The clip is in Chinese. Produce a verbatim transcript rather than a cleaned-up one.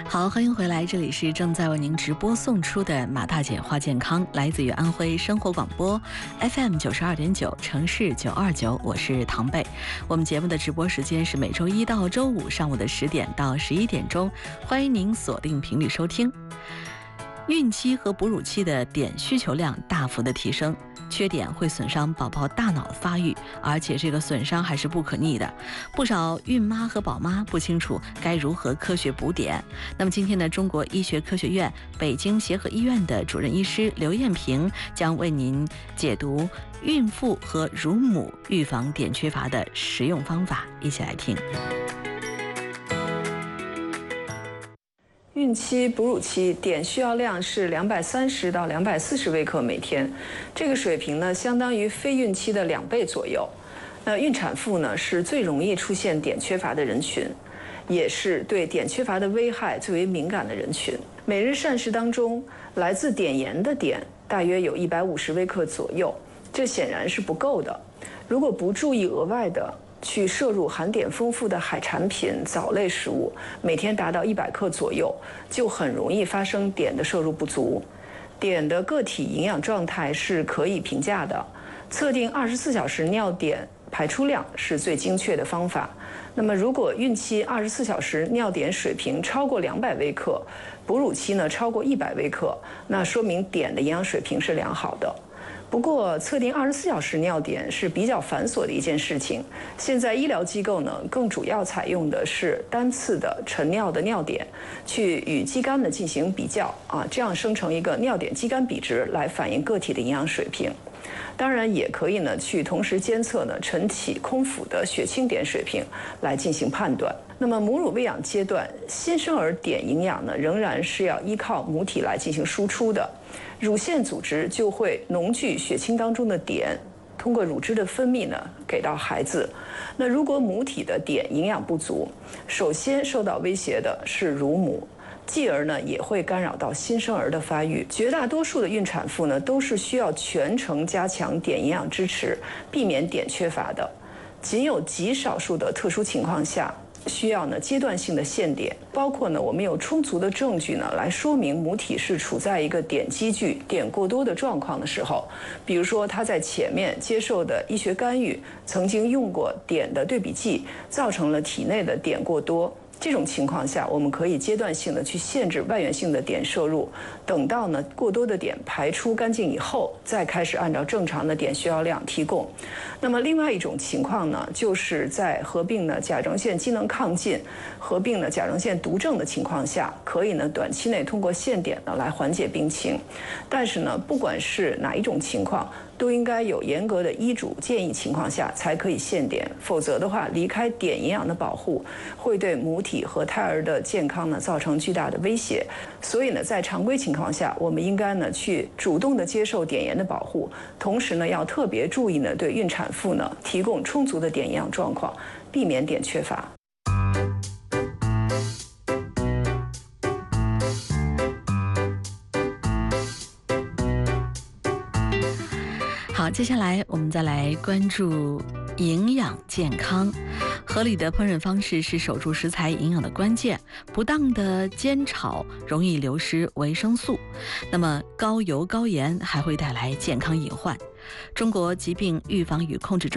好，欢迎回来，这里是正在为您直播送出的马大姐话健康，来自于安徽生活广播 F M 九十二点九，城市九二九，我是唐贝。我们节目的直播时间是每周一到周五上午的十点到十一点钟，欢迎您锁定频率收听。孕期和哺乳期的碘需求量大幅的提升，缺碘会损伤宝宝大脑的发育，而且这个损伤还是不可逆的。不少孕妈和宝妈不清楚该如何科学补碘。那么今天呢，中国医学科学院北京协和医院的主任医师刘艳萍将为您解读孕妇和乳母预防碘缺乏的实用方法，一起来听。 孕期、哺乳期碘需要量是两百三十到两百四十微克每天，这个水平呢，相当于非孕期的两倍左右。那孕产妇呢，是最容易出现碘缺乏的人群，也是对碘缺乏的危害最为敏感的人群。每日膳食当中，来自碘盐的碘大约有一百五十微克左右，这显然是不够的。如果不注意额外的去摄入含碘丰富的海产品、藻类食物，每天达到一百克左右，就很容易发生碘的摄入不足。碘的个体营养状态是可以评价的，测定二十四小时尿碘排出量是最精确的方法。那么，如果孕期二十四小时尿碘水平超过两百微克，哺乳期呢超过一百微克，那说明碘的营养水平是良好的。不过，测定二十四小时尿碘是比较繁琐的一件事情。现在医疗机构呢，更主要采用的是单次的晨尿的尿碘，去与肌酐呢进行比较啊，这样生成一个尿碘肌酐比值来反映个体的营养水平。当然，也可以呢去同时监测呢晨起空腹的血清碘水平来进行判断。那么，母乳喂养阶段，新生儿碘营养呢仍然是要依靠母体来进行输出的。乳腺组织就会浓聚血清当中的碘，通过乳汁的分泌呢给到孩子。那如果母体的碘营养不足，首先受到威胁的是乳母，继而呢也会干扰到新生儿的发育。绝大多数的孕产妇呢都是需要全程加强碘营养支持，避免碘缺乏的。仅有极少数的特殊情况下，需要呢阶段性的限碘，包括呢我们有充足的证据呢来说明母体是处在一个碘积聚、碘过多的状况的时候，比如说她在前面接受的医学干预曾经用过碘的对比剂，造成了体内的碘过多。这种情况下，我们可以阶段性的去限制外源性的碘摄入，等到呢过多的碘排出干净以后，再开始按照正常的碘需要量提供。那么另外一种情况呢，就是在合并呢甲状腺机能亢进、合并呢甲状腺毒症的情况下，可以呢短期内通过限碘呢来缓解病情。但是呢，不管是哪一种情况，都应该有严格的医嘱建议情况下才可以限碘，否则的话，离开碘营养的保护，会对母体和胎儿的健康呢造成巨大的威胁。所以呢，在常规情况下，我们应该呢去主动的接受碘盐的保护，同时呢要特别注意呢对孕产妇呢提供充足的碘营养状况，避免碘缺乏。 好，接下来我们再来关注营养健康。合理的烹饪方式是守住食材营养的关键，不当的煎炒容易流失维生素，那么高油高盐还会带来健康隐患。中国疾病预防与控制中